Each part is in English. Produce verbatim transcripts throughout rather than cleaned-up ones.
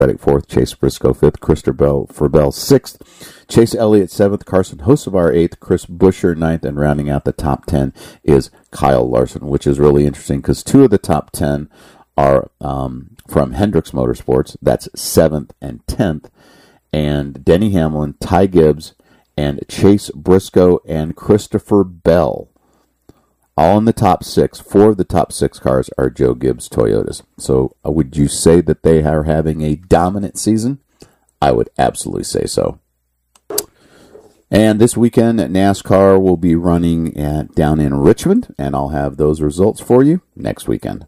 Reddick fourth, Chase Briscoe fifth, Christopher Bell for Bell sixth, Chase Elliott seventh, Carson Hocevar eighth, Chris Buescher ninth, and rounding out the top ten is Kyle Larson, which is really interesting because two of the top ten are um, from Hendricks Motorsports. That's seventh and tenth, and Denny Hamlin, Ty Gibbs, and Chase Briscoe and Christopher Bell. All in the top six. Four of the top six cars are Joe Gibbs Toyotas. So uh, would you say that they are having a dominant season? I would absolutely say so. And this weekend, NASCAR will be running at, down in Richmond, and I'll have those results for you next weekend.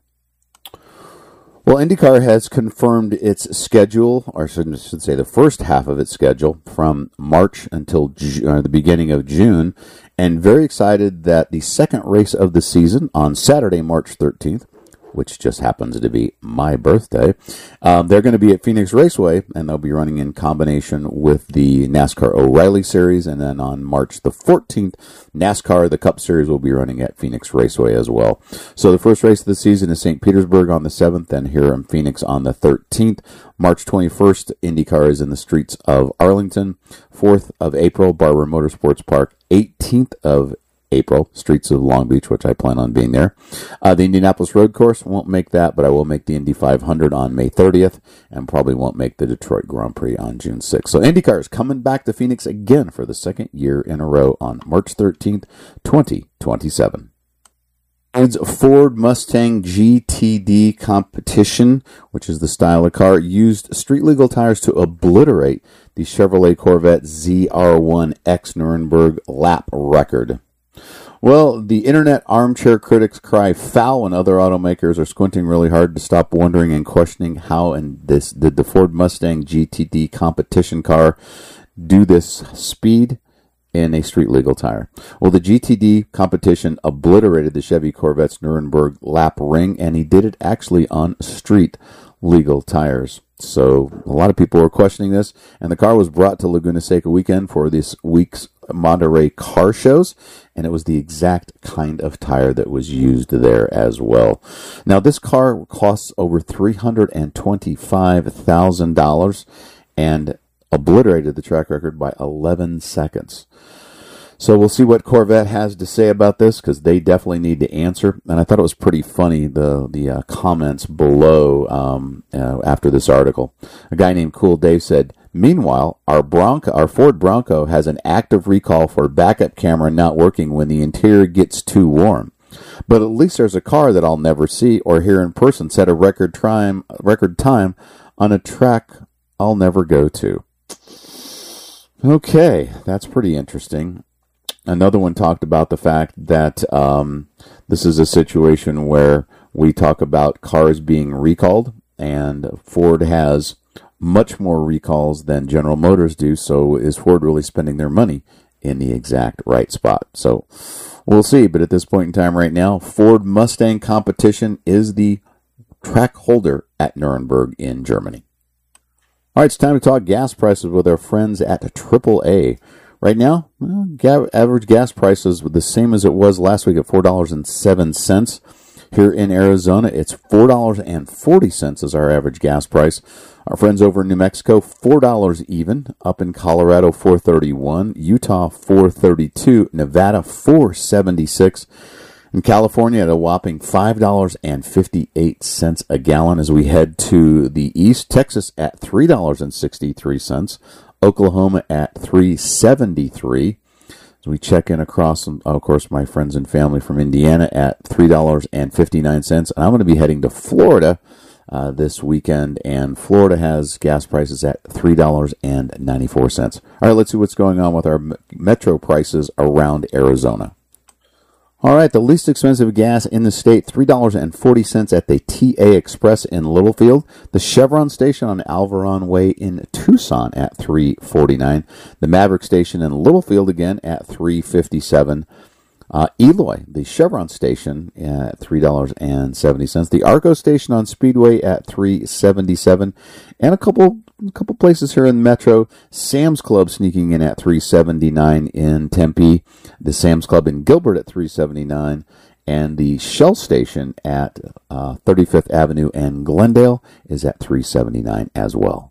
Well, IndyCar has confirmed its schedule, or I should, should say the first half of its schedule, from March until Ju- uh, the beginning of June, and very excited that the second race of the season on Saturday, March thirteenth, which just happens to be my birthday, um, they're going to be at Phoenix Raceway, and they'll be running in combination with the NASCAR O'Reilly Series, and then on March the fourteenth, NASCAR, the Cup Series, will be running at Phoenix Raceway as well. So the first race of the season is Saint Petersburg on the seventh, and here in Phoenix on the thirteenth. March twenty-first, IndyCar is in the streets of Arlington. fourth of April, Barber Motorsports Park. eighteenth of April, streets of Long Beach, which I plan on being there. Uh, the Indianapolis Road Course won't make that, but I will make the Indy five hundred on May thirtieth, and probably won't make the Detroit Grand Prix on June sixth. So IndyCar is coming back to Phoenix again for the second year in a row on March thirteenth, twenty twenty-seven. It's Ford Mustang G T D competition, which is the style of car, used street-legal tires to obliterate the Chevrolet Corvette Z R one X Nuremberg lap record. Well, the internet armchair critics cry foul, and other automakers are squinting really hard to stop wondering and questioning how and this did the Ford Mustang G T D competition car do this speed in a street legal tire. Well, the G T D competition obliterated the Chevy Corvette's Nuremberg lap ring, and he did it actually on street legal tires. So a lot of people were questioning this, and the car was brought to Laguna Seca weekend for this week's Monterey car shows, and it was the exact kind of tire that was used there as well. Now, this car costs over three hundred twenty-five thousand dollars and obliterated the track record by eleven seconds. So we'll see what Corvette has to say about this, because they definitely need to answer. And I thought it was pretty funny, the the uh, comments below um, uh, after this article. A guy named Cool Dave said, "Meanwhile, our Bronco, our Ford Bronco has an active recall for backup camera not working when the interior gets too warm. But at least there's a car that I'll never see or hear in person set a record time, record time on a track I'll never go to." Okay, that's pretty interesting. Another one talked about the fact that um, this is a situation where we talk about cars being recalled, and Ford has much more recalls than General Motors do, so is Ford really spending their money in the exact right spot? So we'll see, but at this point in time right now, Ford Mustang competition is the track holder at Nuremberg in Germany. All right, it's time to talk gas prices with our friends at triple A. Right now, well, ga- average gas prices were the same as it was last week at four dollars and seven cents. Here in Arizona, it's four dollars and forty cents is our average gas price. Our friends over in New Mexico, four dollars even. Up in Colorado, four dollars and thirty-one cents. Utah, four dollars and thirty-two cents. Nevada, four dollars and seventy-six cents. In California, at a whopping five dollars and fifty-eight cents a gallon as we head to the east. Texas at three dollars and sixty-three cents. Oklahoma at three dollars and seventy-three cents. As we check in across, of course, my friends and family from Indiana at three dollars and fifty-nine cents. And I'm going to be heading to Florida uh, this weekend, and Florida has gas prices at three dollars and ninety-four cents. All right, let's see what's going on with our metro prices around Arizona. All right, the least expensive gas in the state, three dollars and forty cents at the T A Express in Littlefield. The Chevron station on Alvaron Way in Tucson at three dollars and forty-nine cents. The Maverick station in Littlefield again at three dollars and fifty-seven cents. Uh, Eloy, the Chevron station at three dollars and seventy cents. The Arco station on Speedway at three dollars and seventy-seven cents. And a couple a couple places here in Metro. Sam's Club sneaking in at three dollars and seventy-nine cents in Tempe. The Sam's Club in Gilbert at three dollars and seventy-nine cents. And the Shell station at uh, thirty-fifth Avenue and Glendale is at three seventy-nine as well.